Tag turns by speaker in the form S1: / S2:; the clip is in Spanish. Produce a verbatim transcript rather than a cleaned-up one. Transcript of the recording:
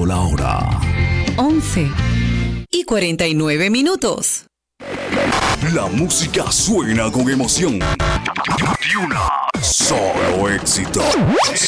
S1: Siendo la hora
S2: once y cuarenta y nueve minutos.
S1: La música suena con emoción. Y una solo éxito.